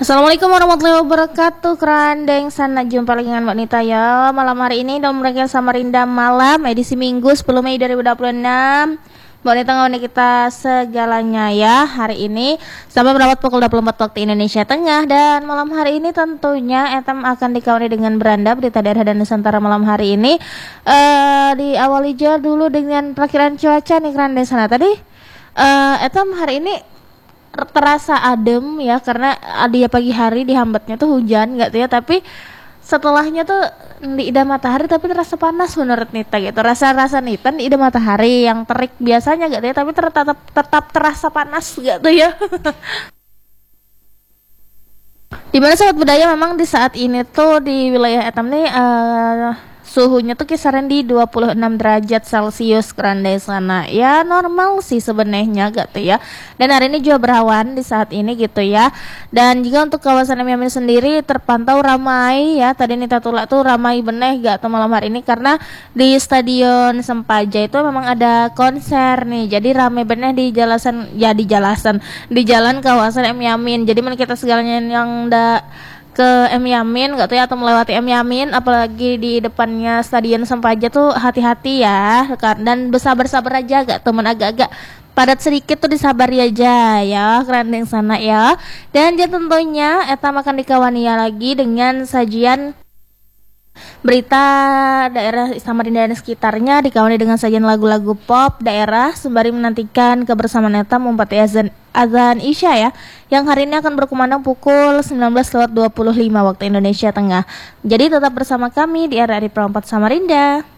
Assalamualaikum warahmatullahi wabarakatuh. Kerandeng sana jumpa lagi dengan Mbak Nita ya. Malam hari ini dalam rangkaian Samarinda Malam edisi Minggu 10 Mei 2026. Mbak Nita ngawani kita segalanya ya hari ini sampai mendapat pukul 24 waktu Indonesia Tengah. Dan malam hari ini tentunya Etam akan dikawani dengan beranda berita daerah dan Nusantara malam hari ini. Diawali aja dulu dengan perakiran cuaca nih Kerandeng sana. Tadi Etam hari ini terasa adem ya karena dia pagi hari dihambatnya tuh hujan nggak tuh ya, tapi setelahnya tuh di ida matahari tapi terasa panas menurut Nita gitu. Rasa Nita di ida matahari yang terik biasanya nggak tuh ya, tapi tetap terasa panas nggak tuh ya. Dimana sahabat budaya memang di saat ini tuh di wilayah Etam nih suhunya tuh kisaran di 26 derajat Celcius Kerandai sana. Ya normal sih sebenarnya gak tuh ya. Dan hari ini juga berawan di saat ini gitu ya. Dan juga untuk kawasan Emiamin sendiri terpantau ramai ya. Tadi Nita Tulak tuh ramai beneh gak tuh malam hari ini karena di Stadion Sempaja itu memang ada konser nih. Jadi ramai beneh di di jalan kawasan Emiamin. Jadi mana kita segalanya yang ke M Yamin gak tuh ya, atau melewati M Yamin apalagi di depannya Stadion Sempaja tuh hati-hati ya, dan bersabar-sabar aja gak temen, agak-agak padat sedikit tuh disabari aja ya Kerandeng sana ya. Dan tentunya Etam akan dikawani lagi dengan sajian berita daerah Samarinda dan sekitarnya, dikawani dengan sajian lagu-lagu pop daerah sembari menantikan kebersamaan Etam umpati azan Isya ya, yang hari ini akan berkumandang pukul 19.25 waktu Indonesia Tengah. Jadi tetap bersama kami di RRI Perempat Samarinda.